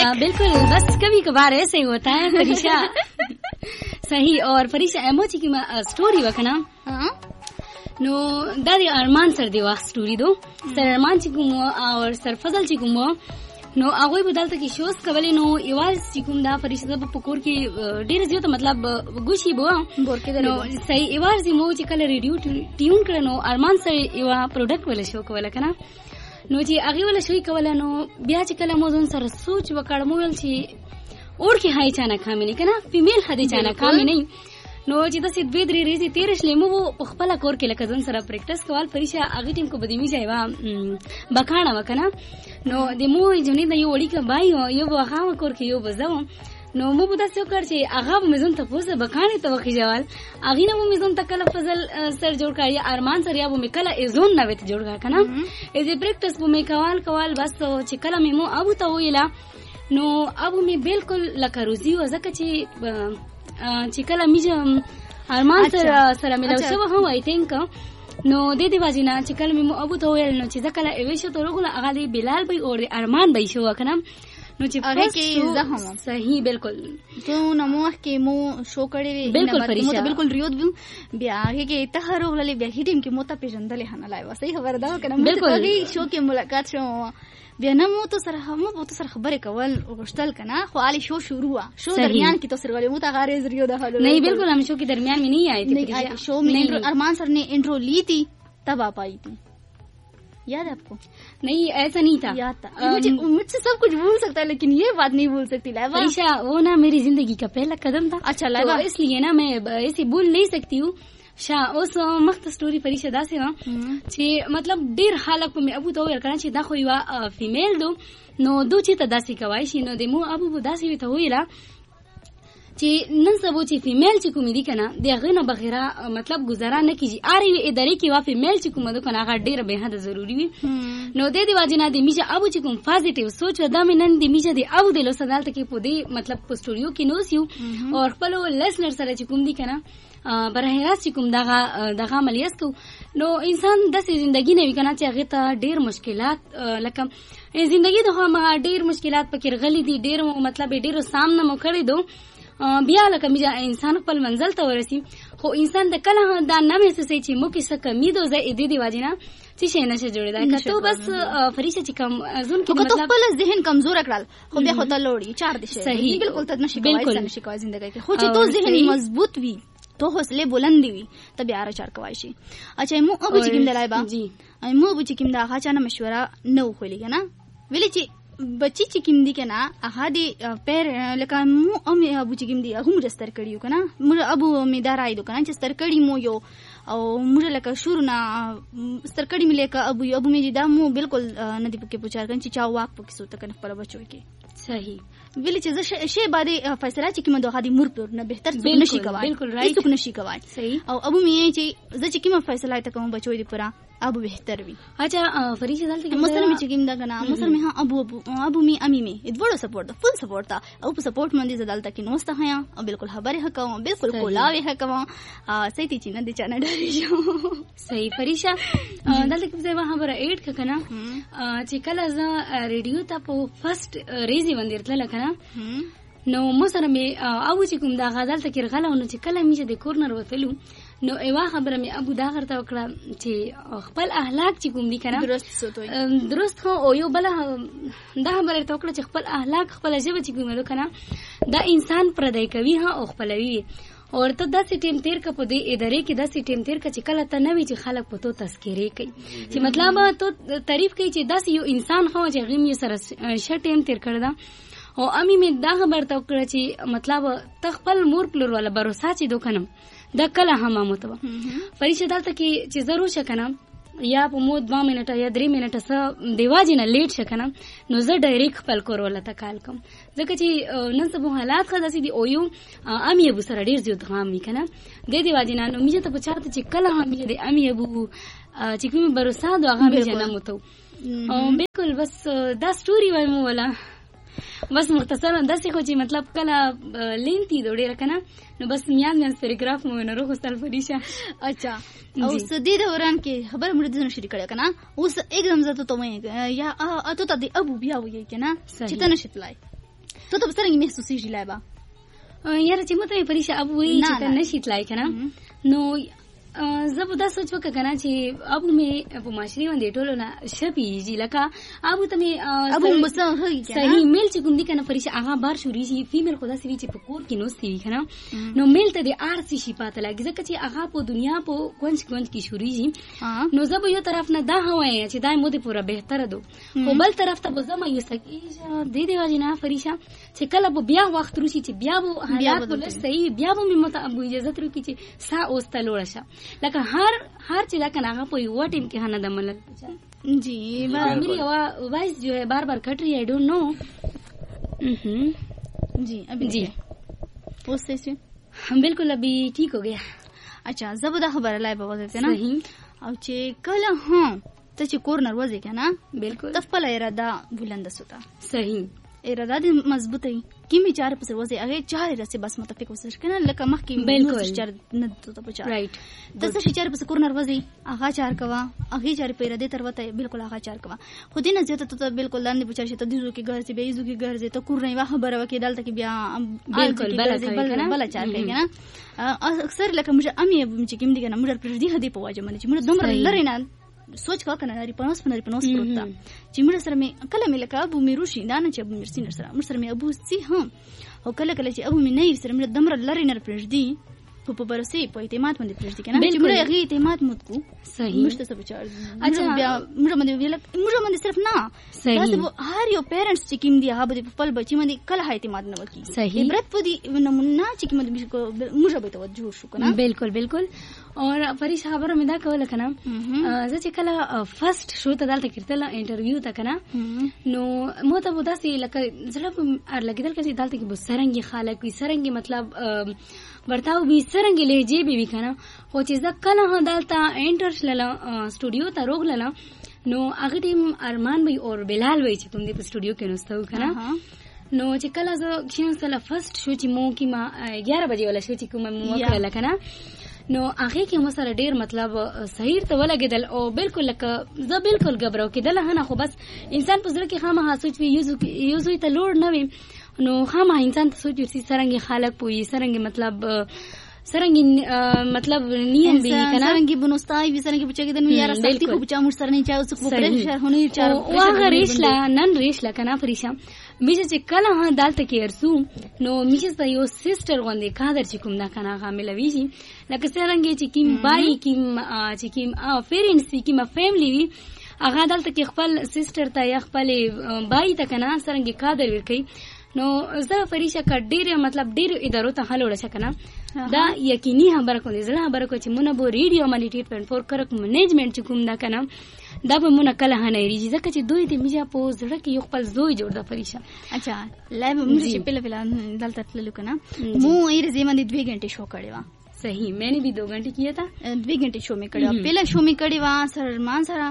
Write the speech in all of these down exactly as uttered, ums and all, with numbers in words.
लाइक। बिल्कुल, बस कभी कभार ऐसे ही होता है फरीशा। सही। और फरीशा एमोची की स्टोरी वकना नो दादी अरमान सर देवा स्टोरी दो सर अरमान चिकुमो और सर फजल चिकुमो नो आगोई बदलता की शोज कवले नो इवाज चिकुम दा फरीशा सब पकोर की डेर जियो तो मतलब गुशी बो नो सही इवाज मो चिकल रेडियो ट्यून करे नो अरमान सर इवा प्रोडक्ट वाले शो कवला कना नो जी आगे वाला शो कवला नो ब्याह चिकल मोजन सर सोच वकड़ मोयल छी और के हाई चाना खामे नहीं कना फीमेल हदे चाना खामे नहीं नो जी दस द्वे द्रे रेजी तेरश लेमो वो पखपला कोर के लकजन सरा प्रैक्टिस कवाल फरीशा आगे टीम को बदीमी जाएवा बखाना वकना नो देमो जनी द यो ओडी का बाई हो यो वहा कोर के यो बजाओ नो मो बुदा सो कर छे आगा मेजन तपोस बखाने तो वखी जवाल आगी ना वो मेजन तकल फजल सर जोड़ का या अरमान सर या वो मेकला एजोन ना वेत जोड़ का कना ए जे प्रैक्टिस वो में कवाल कवाल बस चिकला मेमो अब तो होइला नो अब में बिल्कुल लकरुजी हो जकची चिकला मिज अरमान सर सर मिला सब हो आई थिंक नो दे दिवाजिना चिकल में अब तो होइल नो चिजा कला एवेशो तो रोगला आगादी बिलाल भाई और अरमान भाई शो वकना नो ची आगे के जहम सही बिल्कुल तो नमो के मो शो करे बिल्कुल फरीशा मो बिल्कुल रियोद बिम ब्याह के तहरो लले ब्याह टीम के मोता पे जंदले हना लाइव सही खबर दा कना बिल्कुल शो के मुलाकात शो بينما تصر هم بتصر خبرك اول واشتل كنا خو علي شو شروع شو درمیان की तो सरवाले मुता गारे रियो दा हलो नहीं बिल्कुल हम शो के दरमियान में नहीं आए थे शो में अरमान सर ने इंट्रो ली थी तब आप आई थी याद है आपको नहीं ऐसा नहीं था याद था मुझे मुझसे सब कुछ भूल सकता है लेकिन ये बात नहीं भूल सकती लाइवा फरीशा वो ना मेरी जिंदगी का पहला कदम था अच्छा लाइवा इसलिए ना मैं ऐसे भूल नहीं सकती हूँ शा ओस मख्त स्टोरी फरीशा दासे वा छि मतलब डेर हालक में अबू तो करना छि दाखो युवा फीमेल दो नो दो छि त दासी कवाई छि नो देमो अबू दासी त होइला छि नन सबो छि फीमेल छि कुमिदी कना देगना बगैरा मतलब गुजारा न कीजी आरे इधरे की वा फीमेल छि कुमदो कना का डेर बेहद जरूरी वी नो दे दिवाजिना दे मिजा अबू छि कुम पॉजिटिव सोच वदा में नन दे मिजा दे अबू देलो सदाल तक पोदे मतलब स्टोरियो की नोसियो और पलो लेसनर सरे छि कुमदी कना बरहरास चिकुम दगा दगा मलियस को नो इंसान दस जिंदगी ने विकना चाहिए ता ढेर मुश्किलात लकम जिंदगी दो मा ढेर मुश्किलात पकिर गली दी ढेर मतलब ढेर सामना मो खड़े दो बिया लकम जा इंसान पल मंजिल तो रसी हो इंसान द कला दा नमे से से छि मुकी स कमी दो जा इदी दिवाजिना छि शेना से जोड़े दा तो बस फरीशा चिकम अजुन की मतलब पल जहन कमजोर अकड़ाल हो बे होता लोड़ी चार दिशे सही बिल्कुल तक नशी बिल्कुल शिकवा जिंदगी के हो तो जहन मजबूत भी तो हौसले बुलंदी हुई तब यार चार कवाइशी अच्छा मु अबु चिकिम दलाइबा जी मु अबु चिकिम दा खाचाना मशवरा नौ खोली के ना वेले ची बच्ची चिकिम दी के ना आहादी पैर लका मु अमे अबु चिकिम दी हम जस्तर कड़ियो के ना मु अबु मे दाराई दो कना जस्तर कड़ी मो यो औ मुझे लका शुरू ना सरकड़ी मिले का अबु अबु मे दा मु बिल्कुल नदी के पुचार कन चिचाव वाक पकी सोता कन पर बच्चो के सही विले चीज शे बादे फैसला चिकिम दो हादी मुरपुर न बेहतर नशी कवा बिल्कुल राइट सुक नशी कवा सही औ अबु मे ची ज चिकिम फैसला तक हम बच्चो दी पूरा अब बेहतर भी अच्छा फरीशा दाल के मसल में चिकिम दा कना मसल में हां अबु अबु अबु मी अमी में इदवड़ो सपोर्ट फुल सपोर्ट था अब सपोर्ट मंदी जदाल तक नोस्ता हया बिल्कुल हबरे हका बिल्कुल कोलावे हका सही चीना दे चाना डरी जो सही फरीशा दाल के से वहां बरा एट कना चिकला ज रेडियो ता पो फर्स्ट रेजी मंदिर तला कना नो मसर में अबु चिकुम दा गादल तक रगला नो चिकला मी जे कॉर्नर वतलू नो एवा खबर में अबू दा करता वकड़ा ची खपल अहलाक ची कुम दी कना दुरुस्त सोतोय दुरुस्त हो ओ यो बला दा बले तो वकड़ा खपल अहलाक खपल जब ची कुम लो कना दा इंसान प्रदय कवि हा ओ खपलवी और तो दस टीम तेर का पदे इधरे की दस टीम तेर का चिकला त नवी ची खालक पतो तस्करे कई ची मतलब तो तारीफ कई ची दस यो इंसान हो जे गम यो सर श टीम तेर करदा ओ अमी में दा खबर तो वकड़ा ची मतलब तखपल मोर प्लुर वाला भरोसा ची दोखनम दकला हमा मतवा फरीशा दाल तक की जरूर शकना या पमो दो मिनट या दो मिनट स देवाजी ना लेट शकना नो ज डायरेक्ट पल कोरोला त कालकम जके ची नन सब हालात खदा सी दी ओयू अमी अबू सर डेर जो धाम मी कना दे देवाजी ना नो मिजे त पचात ची कला हम दे अमी अबू चिकमी में भरोसा दो आगा मी जना मतो बिल्कुल बस द स्टोरी वा मो वाला बस मुख्तसर दस को जी मतलब कला लेंती दौड़े रखना नो बस मियां में पैराग्राफ में न रोको सल फरीशा अच्छा उस दे दौरान के खबर मुर्द न शुरू करे कना उस एकदम जतो तो मैं या अतो त अबू बिया हुई के ना चितन शितलाई ته ته څنګه محسوسېږي لایبا یاره چې مته پریشا اب وی چې نشي تلای کنه نو زه به دا سوچ وکړه کنه چې ابو مې په معاشري باندې ټولو نه شپېږي لکه ابو ته مې ابو مسه صحیح میل چې کوم دي کنه پریشا هغه بار شوري شي فیمیل خدا سوي چې په کور کې نوستي وي کنه نو میل ته د ارسي شي پاته لګي ځکه چې هغه په دنیا په کونج کونج کې شوري شي نو زه به یو طرف نه دا هواي چې دای مو دې پورا بهتره دو خو بل طرف ته به زما یو سکیجه د دې واجی نه پریشا چې کله به بیا وخت روشي چې بیا به حالات ول صحیح بیا به مې مت ابو اجازه تر کې چې سا اوسته لوړ شه لکه हर हर चीज का नागा कोई हुआ टीम के हाना दम लग जी मेरी वॉइस जो है बार बार कट रही है आई डोंट नो जी अभी जी उससे से हम बिल्कुल अभी ठीक हो गया अच्छा जबरदस्त खबर लाई बाबा देते ना सही अब चे कल हां त चे कॉर्नर वजे क्या ना बिल्कुल तफला इरादा बुलंद होता सही इरादा मजबूत है कि मी चार पर वजे अगे चार रसे बस मुतफिक वसर कना लका मखकी बिल्कुल चार न तो बचा राइट तस चार पर कॉर्नर वजे आगा चार कवा आगे चार पे इरादे तरवता बिल्कुल आगा चार कवा खुद ही न जेता तो बिल्कुल दान बुचार से तो दिजो के घर से बेइजो के घर से तो कुर नहीं वहां बरवा के डालता कि बिया बिल्कुल बला बला चार के ना अक्सर लका मुझे अमी मुझे किम दिगना मुझे प्रदी हदे पवाजे मने मुझे दमर लरेना सोच का कना री पनोस पनरी पनोस परोता चिमड़ सर में कल में लका अबू में रुशी दाना च अबू मिर्सी नसरा मुसर में अबू सी हम हो कल कल च अबू में नहीं सर में दमर लरी नर प्रजदी को परसे पयते मात मंदी प्रजदी कना चिमड़ अगी ते मात मुत को सही मुश्त सब चार अच्छा मुझे मंदी मुझे मंदी सिर्फ ना सही वो हर यो पेरेंट्स च किम दिया हाबदी पल बची मंदी कल हायते मात न वकी सही इब्रत पदी नमुना च कि मंदी को मुझे बतवज्जो शु कना बिल्कुल बिल्कुल और फरिश खबर में दा कहल कना जचे कला फर्स्ट शो त दाल तकिरतला इंटरव्यू त कना नो मोता बोदा सी लक जलब अर लगिदल कसी दाल तकी सरंगी खालक की सरंगी मतलब बर्ताव भी सरंगी लहजे भी भी कना हो चीज कला ह दालता एंटर्स लला स्टूडियो त रोग लला नो आगे टीम अरमान भाई और बिलाल भाई च तुम दे स्टूडियो के नस्तौ कना नो चिकला जो खिन कला फर्स्ट शो ची मो की मा ग्यारह बजे वाला शो ची को मैं मो कला कना नो आगे के मसला डेर मतलब सही तो वाला गेदल ओ बिल्कुल लक ज बिल्कुल गबरो केदल हना खो बस इंसान पुजर के खामा हा सोच भी यूज यूज तो लोड नवे नो खामा इंसान तो सोच सी सरंगी खालक पोई सरंगी मतलब सरंगी मतलब नियम भी कना सरंगी बुनस्ताई भी सरंगी बच्चे के दिन में यार सख्ती को बच्चा मुझ सर नहीं चाहे उसको प्रेशर होने चाहे वो रेशला नन रेशला कना फरिशा मिजे चे कला हा दाल तक एरसू नो मिजे त यो सिस्टर वंदे कादर ची कुम ना कना खामिला विजी लक सरंगी ची किम बाई किम ची किम पेरेंट्स किम फैमिली वी आगा दाल तक खपल सिस्टर ता या खपल बाई त कना सरंगी कादर वर कई नो ज फरिशा का डेर मतलब डेर इधर त हलोड़ सकना दा यकीनी खबर को जला खबर को ची मुना बो रेडियो मानी ट्रीटमेंट फॉर करक मैनेजमेंट ची कुम ना कना دا به مونږ کله هنه ریږي ځکه چې دوی د میجا په زړه کې یو خپل زوی جوړ د فریشا अच्छा لایو موږ چې پهله پهله دلته تللو کنه مو یې زموږ د دوه غنټه شو کړی و सही मैंने भी दो घंटे किया था दुई घंटे शो में कड़ी पहला शो में कड़ी वहाँ सर मान सरा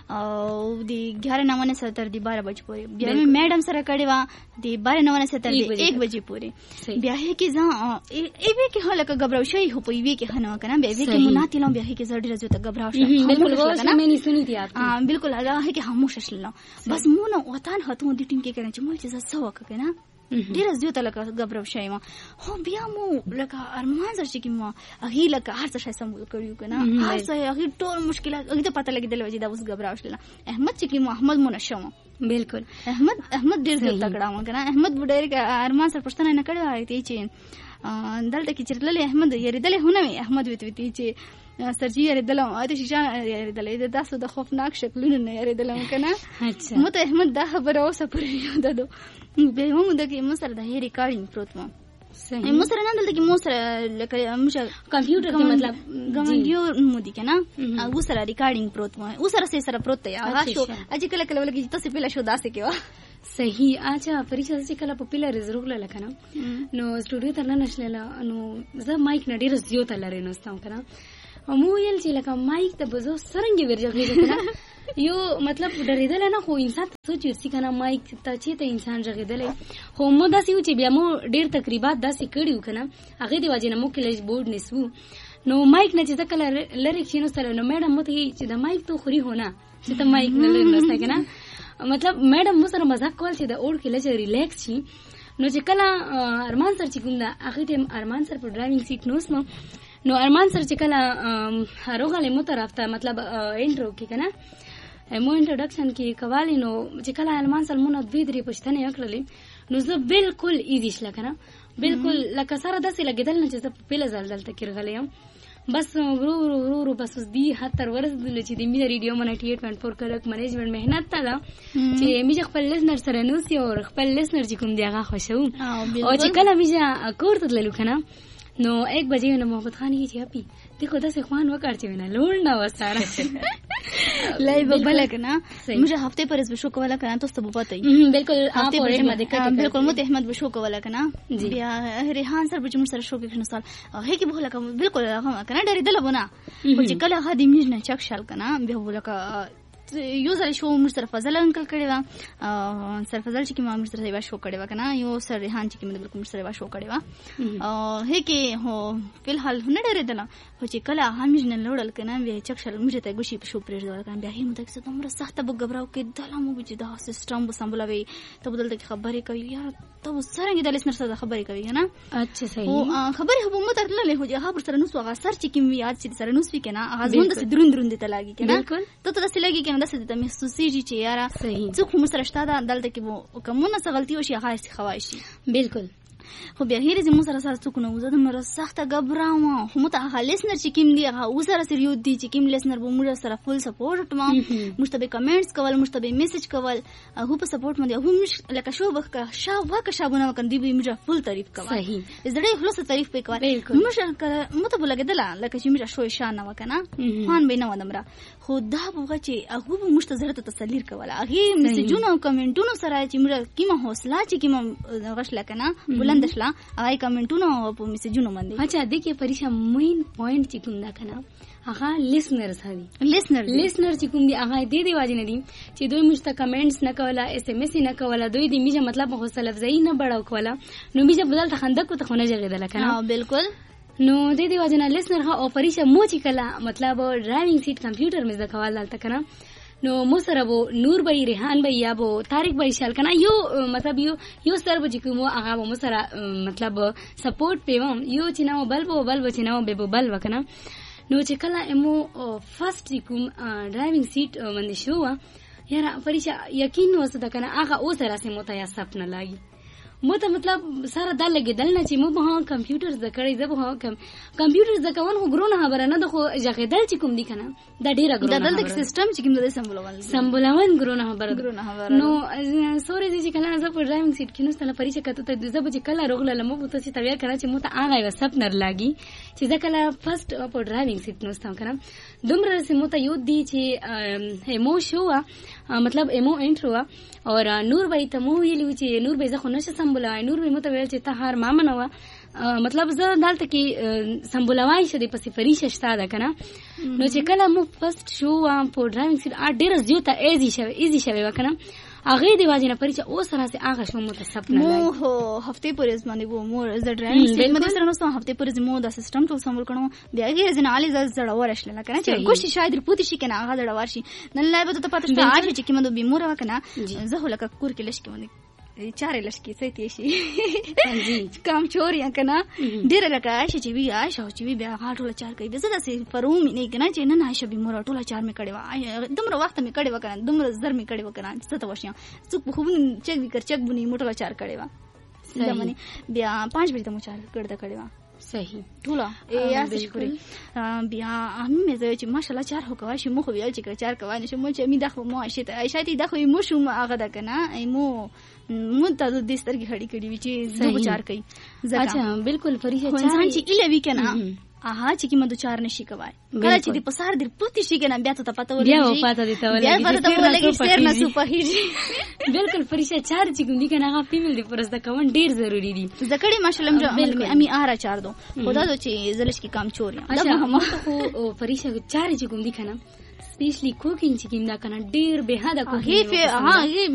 दी ग्यारह नवाने से तर दी बारह बजे पूरे ब्याह में मैडम सर कड़ी वहाँ दी बारह नवाने से तर दी एक बजे पूरे ब्याह के जहाँ एवे के हाल का घबराव शही हो पई वे के हना करना ब्याह के मुनाती लो ब्याह के जड़ी रजो तक घबराव बिल्कुल वो मैंने सुनी थी आप हां बिल्कुल अला है कि हम शश लो बस मुना वतान हतु दी टीम के करना चमल चीज सवा का ना डेरस जो तलक गबरव शायमा हो बिया मो लका अरमान सर कि म अही लका हर सर संबोल करियो कना हर सर अही टोल मुश्किल अही तो पता लगी दिल वजी दा उस गबराव शला अहमद कि मोहम्मद मुनशम बिल्कुल अहमद अहमद डेर जो तगड़ा म कना अहमद बुडेर का अरमान सर पछतना न कड़े आई ती चे दल तक चिरले अहमद यरी दले हुने अहमद वित ती चे सरजी यरी दल आते शिशा यरी दल इधर दास द खौफनाक शक्ल न यरी दल कना अच्छा मत अहमद दा खबर ओ सपर ददो बेहम दके मसर दा हे रिकॉर्डिंग प्रोत्मा सही मसर ना दल की मसर लक मुशा कंप्यूटर के मतलब गमंडियो मोदी के ना वो सर रिकॉर्डिंग प्रोत्मा वो सर से सर प्रोत या शो अजी कल कल लगी तो से पहला शो दास के वा सही अच्छा परीक्षा से कला पॉपुलर जरूर ला लखना नो स्टूडियो तला नशलेला नो ज माइक न डेर जियो तला रे नस्ता कना मु यल ची लका माइक त बजो सरंगी वर जगे कना यो मतलब डरेदल ना हो इंसान सोच सिखाना माइक त चे त इंसान जगे दले हो मो दासी उची बिया मो डेर तकरीबा दासी कड़ी कना आगे दिवाजे न मुकेलेज बोर्ड निसु नो माइक न चिता कला लरे खिनो सले नो मैडम मत ही चिदा माइक तो खुरी होना चिता माइक न ले नस्ता कना मतलब मैडम मुसर मजाक कॉल चे द ओड के लजे रिलैक्स छी نو چې کله ارمان سر چې کوم دا هغه ټیم ارمان سر په ډرایوینګ سیټ نوس نو نو ارمان سر چې کله هروغه مو طرف ته مطلب انټرو کې کنه مو انټروډکشن کې کوالی نو چې کله ارمان سر مونږ دوی درې پښتنې وکړلې نو زه بالکل ایزی شل کنه بالکل لکه سره داسې لګیدل نه چې زه په پیله ځل دلته کې راغلی یم بس ورو ورو ورو ورو بس اوس دی حد تر ورسېدلو چې د مینه ریډیو منټي ایټ پوینټ فور کلک منیجمنټ محنت ته ده چې میجه خپل لیسنر سره نوسي او خپل لیسنر چې کوم دی هغه خوښو او چې کله میجه کور ته تللو کنه نو ایک بجې نو محمد خان یې چې اپی دیکھو داسې خوان وکړ چې نه لوړ نه وساره لای ببل کنه مجھے ہفتے پر اس بشو کولا کنه تو سب پته بالکل آپ اور احمد بالکل مت احمد بشو کولا کنه بیا ریحان سر بجمر سره شو کې نو سال هي کې بوله کنه بالکل کنه ډری دلبونه او چې کله هدي میژ نه چک شال کنه به بوله کا یو ځل شو موږ سره فضل انکل کړي وا سر فضل چې ما موږ سره یو شو کړي وا کنه یو سر ریحان چې موږ بالکل سره یو شو کړي وا هي کې هو په الحال نه ډېر دلا خو چې کله همیش نه لوړل کنه وی چک شل موږ ته ګوشي په شو پرېږ ډول کنه بیا هم تاسو ته موږ سخت به غبراو کې دلا مو چې دا سیستم به سمبلوي ته بدل ته خبرې کوي یار ته سره د لیسنر سره خبرې کوي کنه اچھا صحیح او خبرې هو مو ترلې هو چې هغه سره نو سوغه سر چې کوم یاد چې سره نو سپی کنه هغه زوند سره درون درون دي ته لاګي کنه بالکل ته ته سره لاګي کنه داسې ته محسوسيږي چې یاره څه کوم سره شته دا دلته کې وو کومه څه غلطي وشي هغه سي خوایشي بالکل خو بیا هیڅ زمو سره سره څوک نه وزه د مر سخته غبراو هم ته هغه لیسنر چې کیم دی هغه وسره سره یو دی چې کیم لیسنر به موږ سره فول سپورټ ما مشتبه کمنټس کول مشتبه میسج کول هغه په سپورټ باندې هغه لکه شو بخکه شاو وکه شابونه کندي به موږ فول تعریف کول صحیح زړه خلاص تعریف په کول موږ مته بلګدل لکه چې موږ شو شان وکنه خان به نه ودمره خو دا بوغه چې هغه به مشت زړه ته تسلیل کول هغه میسجونه او کمنټونو سره چې موږ کیمه حوصله چې کیمه غشل کنه بلند شلا هغه کمنټونو په میسجونو باندې اچھا دیکھیے پریشا مین پوینټ چې کوم دا کنه هغه لیسنرز هدي لیسنر لیسنر چې کوم دی هغه دې دی واجب نه دي چې دوی مشته کمنټس نه کولا اس ام اس نه کولا دوی دې میجه مطلب حوصله افزایی نه بڑاو کولا نو میجه بدل ته خندق کو ته خونه جګیدل کنه ها بالکل نو دې دی واجب نه لیسنر ها او پریشا مو چې کلا مطلب ډرایوینګ سیټ کمپیوټر مې زکوال دلته کنه نو مو سره وو نور بھائی ریحان بھائی یا وو طارق بھائی شال کنه یو مطلب یو یو سر به کوم هغه مو سره مطلب سپورټ پیوم یو چې نو بل بو بل و چې نو به بل وکنه نو چې کله امو فرست کوم ډرایوینګ سیټ باندې شو یاره پریشا یقین وسه کنه هغه او سره سمو ته یا سپنا لاګي مو ته مطلب سره دا لګیدل نه چې مو به کمپیوټر زکړې زه به کمپیوټر زکون خو ګرونه خبره نه ده خو ځکهدل چې کوم دي کنه دا ډیره ګرونه دا دلته سیستم چې کوم د سمبولول سمبولون ګرونه خبره ګرونه خبره نو سوري چې کله زه په ډرایوینګ سیټ کې نو ستله پریچه کته ته زه به کله روغله لمو ته چې تویا کنه چې مو ته هغه سپنر لاګي چې زه کله فرست په ډرایوینګ سیټ نو ستم کنه دومره سمو ته یو دی چې ایمو شو مطلب ایمو انټرو اور نور بھائی ته مو ویلو چې نور بھائی زه خو نشه سمبولای نور بھائی مو ته ویل چې ته هر ما منو مطلب زه دالته کې سمبولوای شه د پسې فریشه شته ده کنه نو چې کله مو فرست شو په ډرایوینګ سیټ ا ډیر زیاته ایزی شوی ایزی شوی وکنه هغه دی واجب نه پرې چې او سره سي هغه شو متصف نه مو هفته پرې باندې وو مو ز ډرایوینګ سیټ مده سره نو هفته پرې مو د سیستم ټول سمول کړو بیا هغه ځنه علي ز زړه ورشل کنه چې کوشش شاید پوتې شي کنه هغه زړه ورشي نن لای به ته پاتې شته چې کیمه به مور وکنه زه هلکه کور کې لش کې باندې چارې لشکې سيتي شي جی کام چوریا کنه ډیر لکه شي چې وی عائشہ چې وی بیا غاټوله چار کوي زه داسې فروم نه کنه چې نه عائشہ به مور ټوله چار مې کړي وا دمر وخت مې کړي وکنه دمر زر مې کړي وکنه څه ته وشیا څوک خو چک وکړ چک بني موټه چار کړي وا دمنه بیا پانچ بجې ته مو چار کړه کړي وا صحیح ټوله یا شکر بیا هم مې زه چې ماشاءالله چار هو کوي مو خو ویل چې چار کوي نشه مو چې می دغه مو عائشہ ته عائشہ ته دغه مو شو هغه ده کنه مو مو ته د دې سترګې خړې کړې وی چې زه چار کوي اچھا بالکل فریشه چار انسان چې اله وی کنه آها چې کی مدو چار نشي کوي کله چې د پسار در پروتي شي کنه بیا ته پته ولګي بیا پته دي ته ولګي بیا پته ولګي سر نه سو په هیږي بالکل فریشه چار چې کوم دي کنه هغه فیمیل دی پرز د کوم ډیر ضروری دي زکړې ماشاءالله امي آرا چار دو خدا دو چې زلش کی کام چوریا دا هم خو فریشه چار چې کوم دي کنه سپیشلی کوکینګ چې کوم دا کنه ډیر به حدا کوکینګ ها